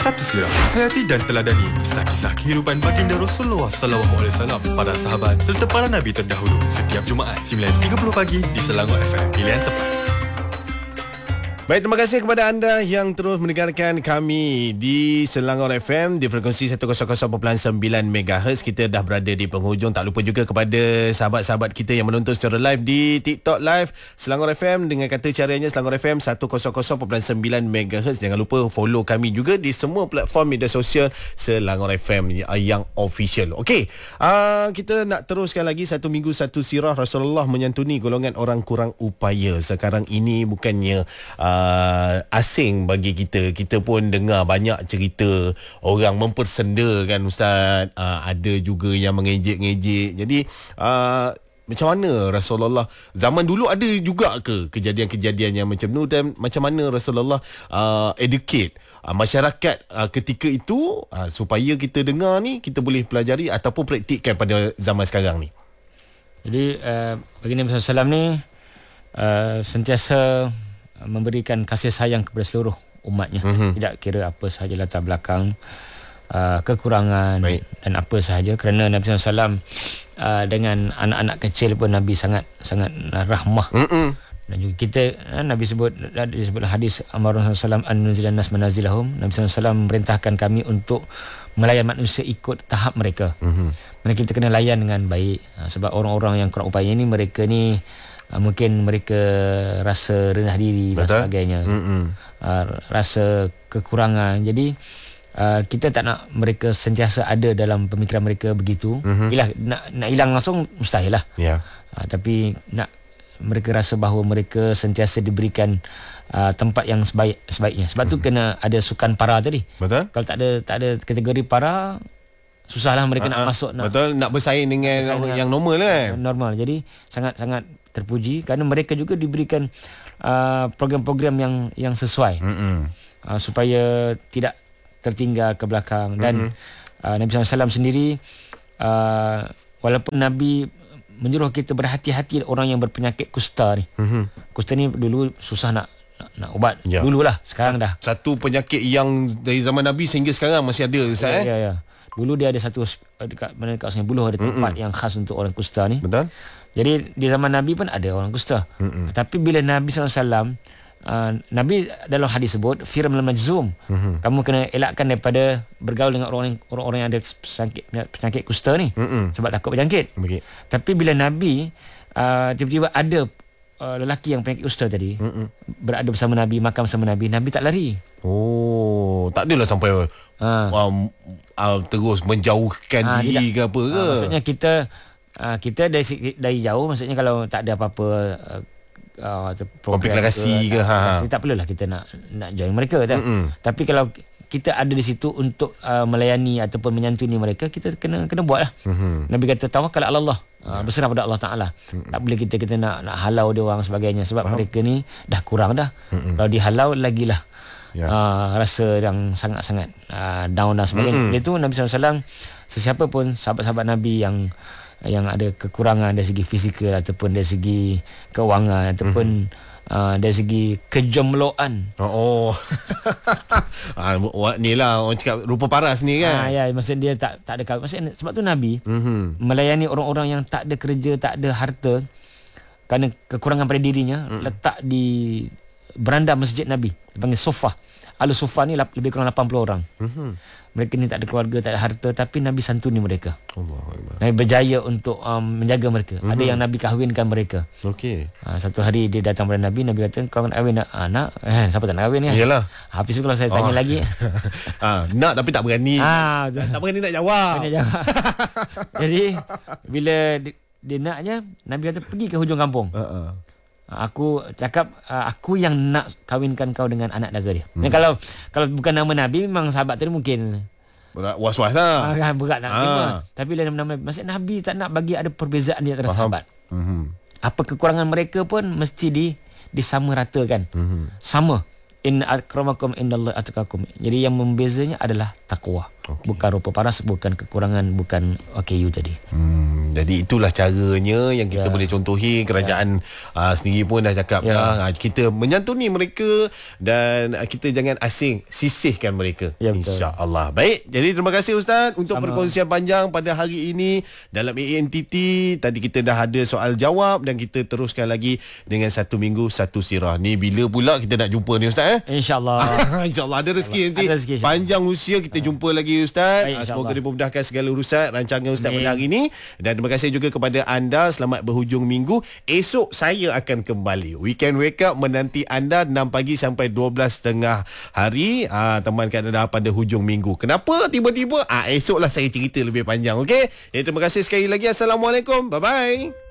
Satu sirah, hayati dan teladani kisah-kisah kehidupan baginda Rasulullah SAW, para sahabat serta para nabi terdahulu. Setiap Jumaat 9.30 pagi di Selangor FM. Pilihan tepat. Baik, terima kasih kepada anda yang terus mendengarkan kami di Selangor FM di frekuensi 100.9 MHz. Kita dah berada di penghujung. Tak lupa juga kepada sahabat-sahabat kita yang menonton secara live di TikTok Live Selangor FM dengan kata caranya Selangor FM 100.9 MHz. Jangan lupa follow kami juga di semua platform media sosial Selangor FM yang official. Okey, kita nak teruskan lagi satu minggu satu sirah Rasulullah menyantuni golongan orang kurang upaya. Sekarang ini bukannya asing bagi kita. Kita pun dengar banyak cerita orang mempersenda kan Ustaz. Ada juga yang mengejek-ngejek. Jadi macam mana Rasulullah zaman dulu ada juga ke kejadian-kejadian yang macam tu, dan macam mana Rasulullah educate masyarakat ketika itu supaya kita dengar ni, kita boleh pelajari ataupun praktikkan pada zaman sekarang ni. Jadi baginda Muhammad SAW ni sentiasa memberikan kasih sayang kepada seluruh umatnya. Tidak kira apa sahaja latar belakang, kekurangan. Baik. Dan apa sahaja, kerana Nabi SAW dengan anak-anak kecil pun Nabi sangat rahmah. Dan juga kita, Nabi sebut hadis Amar Rasulullah an-nuzilan nas manazilahum. Nabi SAW memerintahkan kami untuk melayan manusia ikut tahap mereka. Mereka kita kena layan dengan baik. Sebab orang-orang yang kurang upaya ni, mereka ni mungkin mereka rasa rendah diri dan sebagainya. Rasa kekurangan. Jadi kita tak nak mereka sentiasa ada dalam pemikiran mereka begitu. Yelah, nak hilang langsung mustahil lah. Tapi nak mereka rasa bahawa mereka sentiasa diberikan tempat yang sebaiknya. Sebab tu kena ada sukan para tadi. Betul. Kalau tak ada kategori para, susahlah mereka nak masuk. Nak bersaing dengan yang normal kan. Normal. Jadi sangat terpuji kerana mereka juga diberikan program-program yang sesuai supaya tidak tertinggal ke belakang. Dan Nabi SAW sendiri walaupun Nabi menyuruh kita berhati-hati orang yang berpenyakit kusta ni. Kusta ni dulu susah nak ubat. Dululah, sekarang dah. Satu penyakit yang dari zaman Nabi sehingga sekarang masih ada Ustaz. Ya. Dulu dia ada satu dekat Sungai Buloh ada tempat yang khas untuk orang kusta ni. Betul. Jadi di zaman Nabi pun ada orang kusta. Tapi bila Nabi SAW, Nabi dalam hadis sebut firam al-majzum. Kamu kena elakkan daripada bergaul dengan orang-orang yang ada penyakit kusta ni, sebab takut berjangkit. Tapi bila Nabi tiba-tiba ada lelaki yang penyakit kusta tadi berada bersama Nabi, makan bersama Nabi, Nabi tak lari. Tak adalah sampai terus menjauhkan diri ke apa ke. Maksudnya kita dari jauh, maksudnya kalau tak ada apa-apa komplikasi ke tak perlulah kita nak join mereka kan. Tapi kalau kita ada di situ untuk melayani ataupun menyantuni mereka, kita kena buatlah. Nabi kata tawakal ala Allah, berserah pada Allah Taala. Tak boleh kita nak halau dia orang sebagainya, sebab mereka ni dah kurang dah. Kalau dihalau lagilah rasa yang sangat-sangat down dan sebagainya. Itu Nabi SAW, sesiapa pun sahabat-sahabat Nabi yang ada kekurangan dari segi fizikal ataupun dari segi keuangan ataupun dari segi kejomloan. Ni lah orang cakap rupa paras ni kan. Maksud dia tak ada maksud, sebab tu Nabi melayani orang-orang yang tak ada kerja, tak ada harta, kerana kekurangan pada dirinya, letak di beranda masjid Nabi, dipanggil sofa. Al-Sufa ni lebih kurang 80 orang. Mereka ni tak ada keluarga, tak ada harta, tapi Nabi santuni mereka. Nabi berjaya untuk menjaga mereka. Ada yang Nabi kahwinkan mereka. Satu hari dia datang pada Nabi kata, kau nak kahwin nak? Siapa tak nak kahwin kan? Iyalah. Habis tu kalau saya tanya lagi, nak tapi tak berani. Tak berani nak jawab. Jadi bila dia naknya, Nabi kata pergi ke hujung kampung. Aku cakap aku yang nak kahwinkan kau dengan anak dara dia. Dan kalau bukan nama Nabi, memang sahabat tadi mungkin berat was-was lah. Berat nak terima. Tapi bila nama Nabi, maksud Nabi tak nak bagi ada perbezaan di antara sahabat. Apa kekurangan mereka pun mesti disamaratakan. Sama. Inna akramakum indallahi atqakum. Jadi yang membezanya adalah takwa. Bukan rupa paras, bukan kekurangan, bukan OKU tadi. Jadi itulah caranya yang kita boleh contohi. Kerajaan sendiri pun dah cakap kita menyantuni mereka dan kita jangan asing sisihkan mereka. InsyaAllah. Baik, jadi terima kasih Ustaz untuk perkongsian panjang pada hari ini dalam ANTT. Tadi kita dah ada soal jawab dan kita teruskan lagi dengan 1 minggu 1 sirah. Ni bila pula kita nak jumpa ni Ustaz? InsyaAllah. InsyaAllah ada rezeki nanti. Ada rezeki, panjang usia kita jumpa lagi Ustaz. Baik, semoga dimudahkan segala urusan rancangan Ustaz pada hari ini. Dan terima kasih juga kepada anda. Selamat berhujung minggu. Esok saya akan kembali. Weekend Wake Up menanti anda 6 pagi sampai 12.30 hari. Temankan anda pada hujung minggu. Kenapa tiba-tiba? Esoklah saya cerita lebih panjang. Okey. Terima kasih sekali lagi. Assalamualaikum. Bye-bye.